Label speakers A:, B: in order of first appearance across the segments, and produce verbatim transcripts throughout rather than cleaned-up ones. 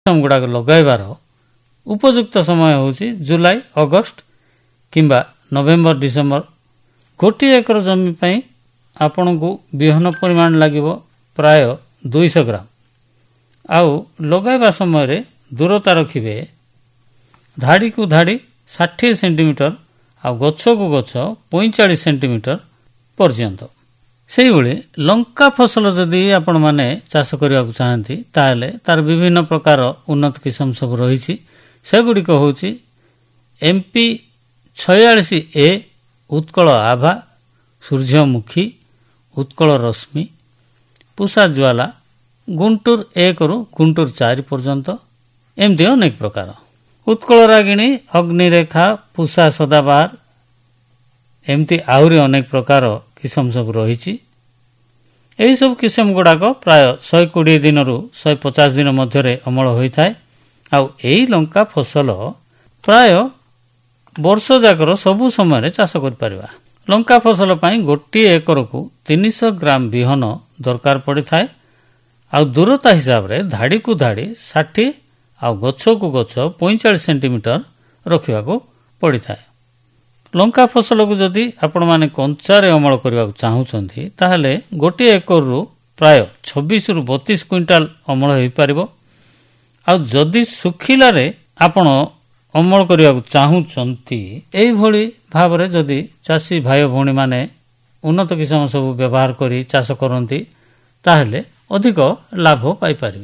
A: ଗୁଡ଼ାକ ଲଗାଇବାର ଉପଯୁକ୍ତ ସମୟ ହେଉଛି ଜୁଲାଇ ଅଗଷ୍ଟ କିମ୍ବା ନଭେମ୍ବର ଡିସେମ୍ବର। ଗୋଟିଏ ଏକର ଜମି ପାଇଁ ଆପଣଙ୍କୁ ବିହନ ପରିମାଣ ଲାଗିବ ପ୍ରାୟ ଦୁଇଶହ ଗ୍ରାମ। ଆଉ ଲଗାଇବା ସମୟରେ ଦୂରତା ରଖିବେ ଧାଡ଼ିକୁ ଧାଡ଼ି ଷାଠିଏ ସେଣ୍ଟିମିଟର ଆଉ ଗଛକୁ ଗଛ ପଇଁଚାଳିଶ ସେଣ୍ଟିମିଟର ପର୍ଯ୍ୟନ୍ତ। ସେହିଭଳି ଲଙ୍କା ଫସଲ ଯଦି ଆପଣମାନେ ଚାଷ କରିବାକୁ ଚାହାନ୍ତି ତାହେଲେ ତାର ବିଭିନ୍ନ ପ୍ରକାର ଉନ୍ନତ କିସମ ସବୁ ରହିଛି। ସେଗୁଡ଼ିକ ହେଉଛି ଏମ୍ପି ଛୟାଳିଶ ଏ, ଉତ୍କଳ ଆଭା, ସୂର୍ଯ୍ୟମୁଖୀ, ଉତ୍କଳ ରଶ୍ମି, ପୁଷା ଜ୍ୱାଲା, ଗୁଣ୍ଟୁର ଏକରୁ ଗୁଣ୍ଟୁର ଚାରି ପର୍ଯ୍ୟନ୍ତ, ଏମିତି ଅନେକ ପ୍ରକାର। ଉତ୍କଳ ରାଗିଣୀ, ଅଗ୍ନିରେଖା, ପୁଷା ସଦାବାହାର, ଏମିତି ଆହୁରି ଅନେକ ପ୍ରକାର କିସମ ସବୁ ରହିଛି। ଏହିସବୁ କିସମ ଗୁଡ଼ାକ ପ୍ରାୟ ଶହେ କୋଡ଼ିଏ ଦିନରୁ ଶହେ ପଚାଶ ଦିନ ମଧ୍ୟରେ ଅମଳ ହୋଇଥାଏ। ଆଉ ଏହି ଲଙ୍କା ଫସଲ ପ୍ରାୟ ବର୍ଷ ଯାକର ସବୁ ସମୟରେ ଚାଷ କରିପାରିବା। ଲଙ୍କା ଫସଲ ପାଇଁ ଗୋଟିଏ ଏକରକୁ ତିନିଶହ ଗ୍ରାମ ବିହନ ଦରକାର ପଡ଼ିଥାଏ। ଆଉ ଦୂରତା ହିସାବରେ ଧାଡ଼ିକୁ ଧାଡ଼ି ଷାଠିଏ ଆଉ ଗଛକୁ ଗଛ ପଇଁଚାଳିଶ ସେଣ୍ଟିମିଟର ରଖିବାକୁ ପଡ଼ିଥାଏ। ଲଙ୍କା ଫସଲକୁ ଯଦି ଆପଣମାନେ କଞ୍ଚାରେ ଅମଳ କରିବାକୁ ଚାହୁଁଛନ୍ତି ତାହେଲେ ଗୋଟିଏ ଏକରରୁ ପ୍ରାୟ ଛବିଶରୁ ବତିଶ କ୍ୱିଣ୍ଟାଲ ଅମଳ ହୋଇପାରିବ। ଆଉ ଯଦି ଶୁଖିଲାରେ ଆପଣ ଅମଳ କରିବାକୁ ଚାହୁଁଛନ୍ତି, ଏହିଭଳି ଭାବରେ ଯଦି ଚାଷୀ ଭାଇ ଭଉଣୀମାନେ ଉନ୍ନତ କିସମ ସବୁ ବ୍ୟବହାର କରି ଚାଷ କରନ୍ତି ତାହେଲେ ଅଧିକ ଲାଭ ପାଇପାରିବେ।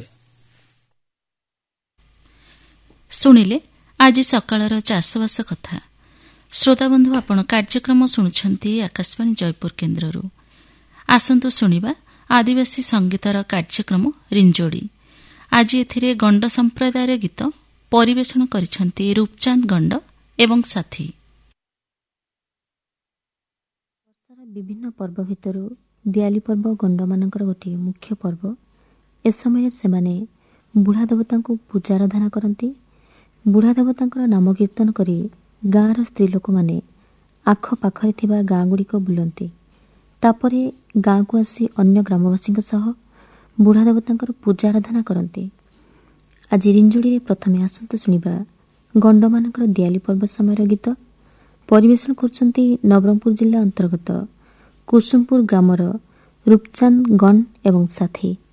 B: ଶୁଣିଲେ ଆଜି ସକାଳର ଚାଷବାସ କଥା। ଶ୍ରୋତାବନ୍ଧୁ, ଆପଣ କାର୍ଯ୍ୟକ୍ରମ ଶୁଣୁଛନ୍ତି ଆକାଶବାଣୀ ଜୟପୁର କେନ୍ଦ୍ରରୁ। ଆସନ୍ତୁ ଶୁଣିବା ଆଦିବାସୀ ସଙ୍ଗୀତର କାର୍ଯ୍ୟକ୍ରମ ରିଞ୍ଜୋଡ଼ି। ଆଜି ଏଥିରେ ଗଣ୍ଡ ସମ୍ପ୍ରଦାୟର ଗୀତ ପରିବେଷଣ କରିଛନ୍ତି ରୂପଚାନ୍ଦ ଗଣ୍ଡ ଏବଂ ସାଥୀ।
C: ବର୍ଷର ବିଭିନ୍ନ ପର୍ବ ଭିତରୁ ଦିଆଲି ପର୍ବ ଗଣ୍ଡମାନଙ୍କର ଗୋଟିଏ ମୁଖ୍ୟ ପର୍ବ। ଏ ସମୟରେ ସେମାନେ ବୁଢ଼ା ଦେବତାଙ୍କୁ ପୂଜା ଆରାଧନା କରନ୍ତି। ବୁଢ଼ା ଦେବତାଙ୍କର ନାମ କୀର୍ତ୍ତନ କରି ଗାଁର ସ୍ତ୍ରୀ ଲୋକମାନେ ଆଖପାଖରେ ଥିବା ଗାଁ ଗୁଡ଼ିକ ବୁଲନ୍ତି। ତାପରେ ଗାଁକୁ ଆସି ଅନ୍ୟ ଗ୍ରାମବାସୀଙ୍କ ସହ ବୁଢ଼ା ଦେବତାଙ୍କର ପୂଜା ଆରାଧନା କରନ୍ତି। ଆଜି ରିଞ୍ଜୁଡ଼ିରେ ପ୍ରଥମେ ଆସନ୍ତୁ ଶୁଣିବା ଗଣ୍ଡମାନଙ୍କର ଦିଆଲି ପର୍ବ ସମୟର ଗୀତ। ପରିବେଷଣ କରୁଛନ୍ତି ନବରଙ୍ଗପୁର ଜିଲ୍ଲା ଅନ୍ତର୍ଗତ କୁସୁମପୁର ଗ୍ରାମର ରୂପଚାନ୍ଦ ଗଣ୍ଡ ଏବଂ ସାଥୀ।